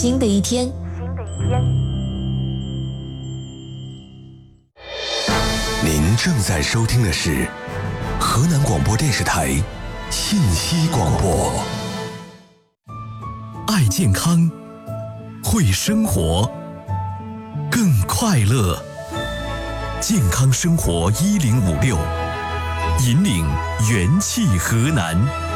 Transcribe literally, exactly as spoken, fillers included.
新的一天。 新的一天。 您正在收听的是河南广播电视台信息广播。爱健康，会生活，更快乐。健康生活一零五六，引领元气河南。